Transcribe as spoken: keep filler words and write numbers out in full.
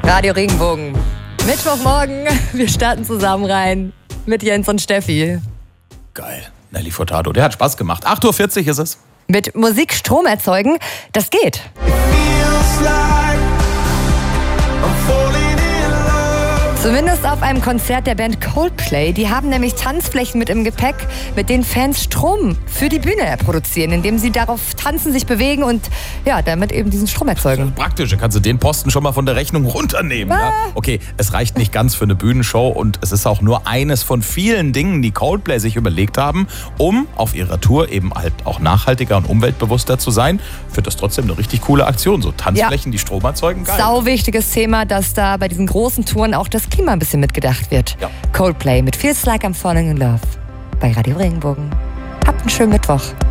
Radio Regenbogen. Mittwochmorgen, wir starten zusammen rein mit Jens und Steffi. Geil. Nelly Furtado, der hat Spaß gemacht. acht Uhr vierzig ist es. Mit Musik Strom erzeugen, das geht. Zumindest auf einem Konzert der Band Coldplay. Die haben nämlich Tanzflächen mit im Gepäck, mit denen Fans Strom für die Bühne produzieren, indem sie darauf tanzen, sich bewegen und ja, damit eben diesen Strom erzeugen. Praktisch, kannst du den Posten schon mal von der Rechnung runternehmen. Ah. Ja? Okay, es reicht nicht ganz für eine Bühnenshow und es ist auch nur eines von vielen Dingen, die Coldplay sich überlegt haben, um auf ihrer Tour eben halt auch nachhaltiger und umweltbewusster zu sein. Ich finde das trotzdem eine richtig coole Aktion. So Tanzflächen, ja, die Strom erzeugen, geil. Sau wichtiges Thema, dass da bei diesen großen Touren auch das Klima ein bisschen mitgedacht wird. Ja. Coldplay mit Feels Like I'm Falling in Love bei Radio Regenbogen. Habt einen schönen Mittwoch.